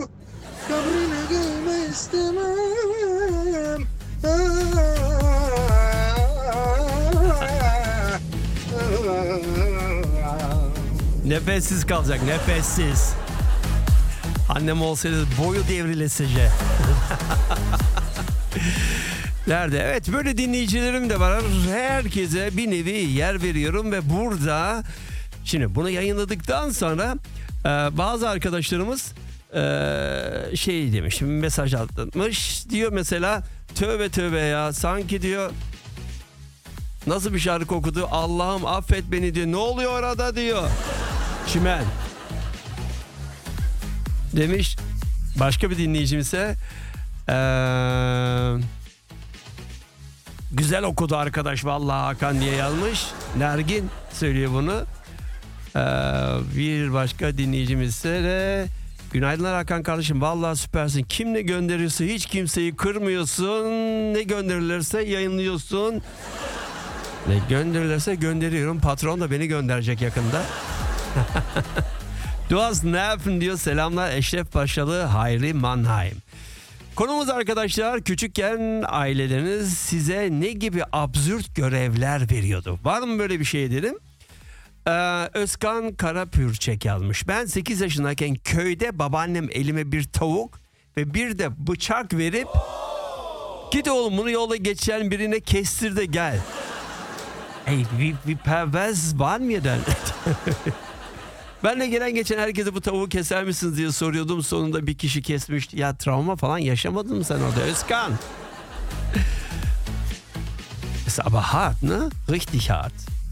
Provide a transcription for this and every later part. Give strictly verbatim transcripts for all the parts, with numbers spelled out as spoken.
Kabrine gelme istemem. Nefessiz kalacak, nefessiz. Annem olsaydı boyu devrilesice. Nerede? Evet, böyle dinleyicilerim de var. Herkese bir nevi yer veriyorum ve burada şimdi bunu yayınladıktan sonra e, bazı arkadaşlarımız e, şey demiş, mesaj atmış. Diyor mesela, tövbe tövbe ya, sanki diyor nasıl bir şarkı okudu, Allah'ım affet beni diyor. Ne oluyor orada diyor. Çimen. Demiş başka bir dinleyicim ise eee güzel okudu arkadaş vallahi Hakan diye yazmış. Nergin söylüyor bunu. Ee, bir başka dinleyicimiz ise de günaydınlar Hakan kardeşim, vallahi süpersin. Kim ne gönderirse hiç kimseyi kırmıyorsun. Ne gönderilirse yayınlıyorsun. Ne gönderilirse gönderiyorum. Patron da beni gönderecek yakında. Duaz ne yapın diyor. Selamlar Eşref Paşalı Hayri Mannheim. Konumuz arkadaşlar, küçükken aileleriniz size ne gibi absürt görevler veriyordu? Var mı böyle bir şey dedim. Ee, Özkan Karapürçek yazmış. Ben sekiz yaşındayken köyde babaannem elime bir tavuk ve bir de bıçak verip git oğlum bunu yolda geçen birine kestir de gel. Ey bir, bir pervers var mı ya? Ben de gelen geçen herkese bu tavuğu keser misiniz diye soruyordum. Sonunda bir kişi kesmişti. Ya travma falan yaşamadın mı sen orada Özkan? Ist aber hart, ne? Richtig hart.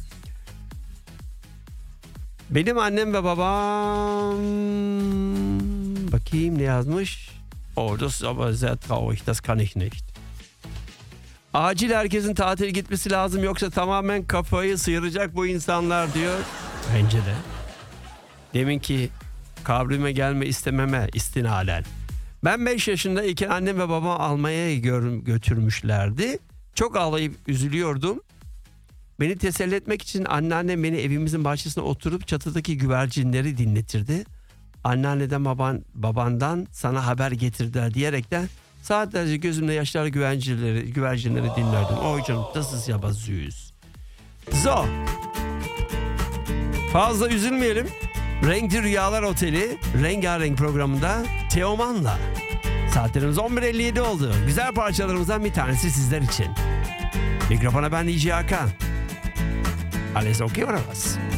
Benim annem ve babam... Bakayım ne yazmış? Oh, das ist aber sehr traurig. Das kann ich nicht. Acil herkesin tatile gitmesi lazım. Yoksa tamamen kafayı sıyıracak bu insanlar diyor. Bence de. Deminki kabrime gelme istememe istinaden. Ben beş yaşındayken annem ve babam almaya götürmüşlerdi. Çok ağlayıp üzülüyordum. Beni teselli etmek için anneannem beni evimizin bahçesine oturup çatıdaki güvercinleri dinletirdi. Anneanneden baban, babandan sana haber getirdiler diyerekten saatlerce gözümle yaşlar güvercinleri, güvercinleri dinlerdim. Oh canım, das ist ja was süß. So. Fazla üzülmeyelim. Renkli Rüyalar Oteli rengarenk programında Teoman'la. Saatlerimiz on bir elli yedi oldu. Güzel parçalarımızdan bir tanesi sizler için. Mikrofona ben D J Hakan. Alles okay oder was?